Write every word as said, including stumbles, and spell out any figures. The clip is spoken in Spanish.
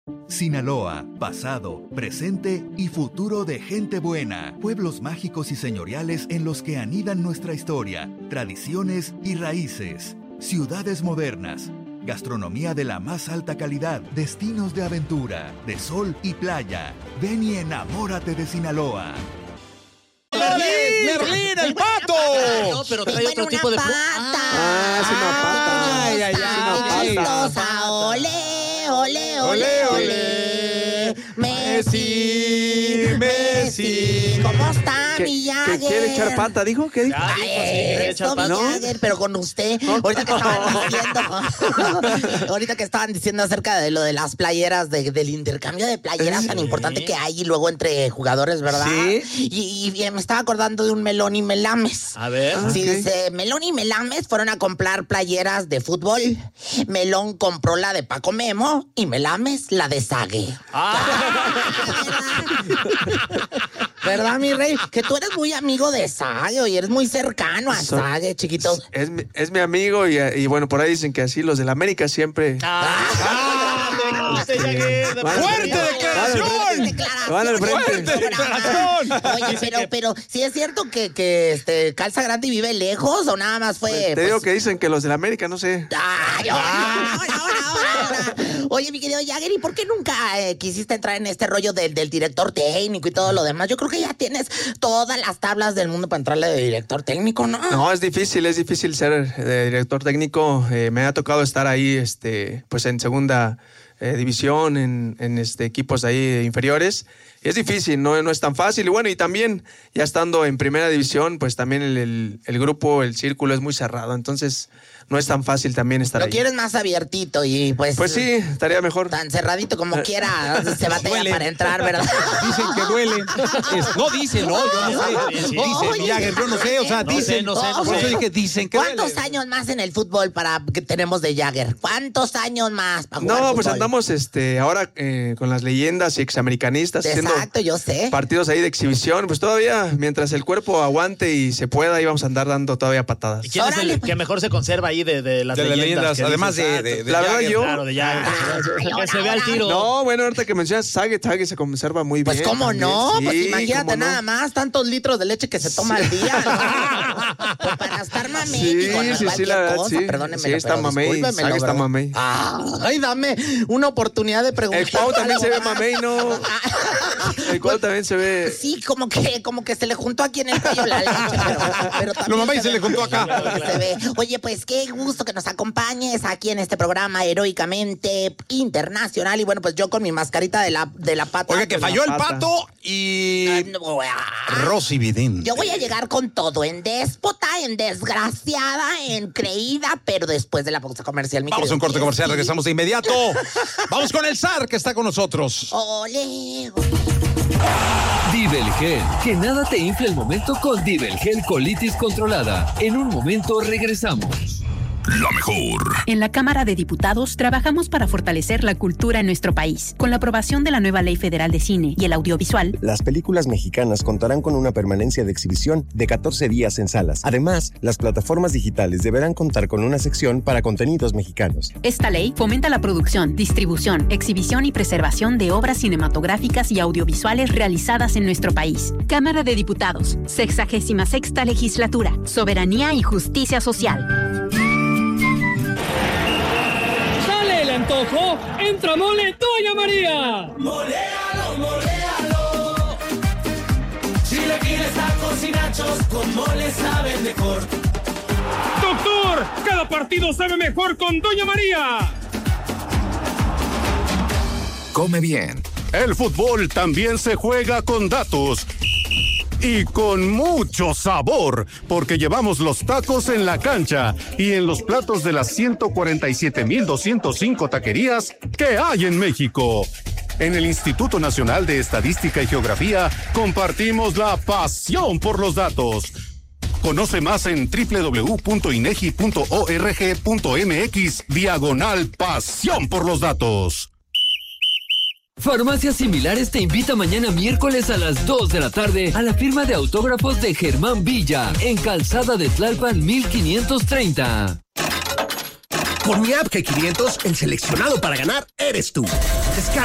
Sinaloa, pasado, presente y futuro de gente buena. Pueblos mágicos y señoriales en los que anidan nuestra historia, tradiciones y raíces. Ciudades modernas. Gastronomía de la más alta calidad, destinos de aventura, de sol y playa. Ven y enamórate de Sinaloa. ¡Merlín! ¡Merlín, el pato! No, pero trae otro tipo de... pata. Ah, es una pata. Ay, ay, ay, es una pata. Ole, ole, ole, ole. Messi, Messi. ¿Cómo está, ¿Qué, mi ¿Que Jagger? quiere echar pata? ¿Dijo? ¿Qué dijo? Ya dijo, sí, quiere echar Eso, mi pata. Jagger, pero con usted. Ahorita que estaban diciendo, ahorita que estaban diciendo acerca de lo de las playeras, de, del intercambio de playeras tan importante que hay y luego entre jugadores, ¿verdad? Sí. Y, y me estaba acordando de un Melón y Melames. A ver. Sí, Ok. dice, Melón y Melames fueron a comprar playeras de fútbol. Melón compró la de Paco Memo y Melames la de Sague. ¿Verdad, mi rey? Que tú eres muy amigo de Sague y eres muy cercano a So- Sague, chiquito. Es, mi- es mi amigo y, y bueno, por ahí dicen que así los del América siempre... ¡Ah! ¡Te llegué! ¡Fuerte declaración! Van al frente. ¡Fuerte declaración! Oye, pero, pero, ¿sí es cierto que, que este, Calza Grande vive lejos o nada más fue...? Te pues, digo que dicen que los del América, no sé. Ay, ahora, ahora, ahora, ahora, ahora. Oye, mi querido Jagger, ¿y por qué nunca eh, quisiste entrar en este rollo del, del director técnico y todo lo demás? Yo creo que ya tienes todas las tablas del mundo para entrarle de director técnico, ¿no? No, es difícil, es difícil ser eh, director técnico. Eh, me ha tocado estar ahí, este, pues en segunda eh, división, en, en este, equipos ahí inferiores. Es difícil, no, no es tan fácil. Y bueno, y también ya estando en primera división, pues también el, el, el grupo, el círculo es muy cerrado. Entonces no es tan fácil también estar Lo ahí. quieres más abiertito y pues... Pues sí, estaría mejor. Tan cerradito como quiera, se batalla Duele. para entrar, ¿verdad? Dicen que duele. Es- no dicen, no, yo no sé. Sí, sí. Dicen, Oye, Jagger, yo no sé, o sea, No sé, dicen. no sé, no Por sé. eso dije, dicen que ¿Cuántos duele. años más en el fútbol para que tenemos de Jagger? ¿Cuántos años más para jugar No, pues fútbol? andamos este, ahora eh, con las leyendas y examericanistas haciendo Exacto, yo sé. partidos ahí de exhibición. Pues todavía, mientras el cuerpo aguante y se pueda, ahí vamos a andar dando todavía patadas. ¿Y quién es Órale, el pues. que mejor se conserva ahí de, de las De las leyendas, que además dices, de- ah, de- de La verdad, Jagger. yo... Claro, de Jagger. Ay, Que se vea el tiro. No, bueno, ahorita que mencionas Sague, Sague se conserva muy Pues bien. cómo también. no, Sí, pues imagínate cómo no. nada más tantos litros de leche que se toma al día, ¿no? Pues para estar mamey, Sí, digo, no es sí, sí, cualquier la verdad, cosa, sí. perdónenme, Sí, está mamey, Sague está mamey. Ay, dame una oportunidad de preguntar. El Cuau también se ve algo más. mamey, ¿no? El Cuau también se ve... Sí, como que, como que se le juntó aquí en el cuello la leche, pero, pero también Lo mamá y se se ve- le juntó acá. se ve. Oye, pues qué gusto que nos acompañes aquí en este programa heroicamente internacional. Y bueno, pues yo con mi mascarita de la, de la pata. Oiga, que pues, falló el la pata. pato y ah, no, ah, Rosy Vidín. Yo voy a llegar con todo, en déspota, en desgraciada, en creída, pero después de la pausa comercial, mi Vamos a querido un corte Jessy. comercial, regresamos de inmediato. Vamos con el zar que está con nosotros. Ole, Divelgel, que nada te infle el momento con Divelgel colitis controlada. En un momento regresamos. La mejor. En la Cámara de Diputados trabajamos para fortalecer la cultura en nuestro país. Con la aprobación de la nueva Ley Federal de Cine y el Audiovisual, Las películas mexicanas contarán con una permanencia de exhibición de catorce días en salas. Además, las plataformas digitales deberán contar con una sección para contenidos mexicanos. esta ley fomenta la producción, distribución, exhibición y preservación de obras cinematográficas y audiovisuales realizadas en nuestro país. Cámara de Diputados, sexagésima sexta legislatura, soberanía y justicia social. ¡Sale el antojo! ¡Entra Mole Doña María! Moléalo, moléalo. Si le quieres tacos y nachos, con mole saben mejor. ¡Doctor! ¡Cada partido sabe mejor con Doña María! Come bien. El fútbol también se juega con datos. Y con mucho sabor, porque llevamos los tacos en la cancha y en los platos de las ciento cuarenta y siete mil doscientos cinco taquerías que hay en México. En el Instituto Nacional de Estadística y Geografía compartimos la pasión por los datos. Conoce más en doble u doble u doble u punto inegi punto org punto mx diagonal pasión por los datos. Farmacias Similares te invita mañana miércoles a las dos de la tarde a la firma de autógrafos de Germán Villa en Calzada de Tlalpan mil quinientos treinta. Con mi app G quinientos, el seleccionado para ganar eres tú. Descarga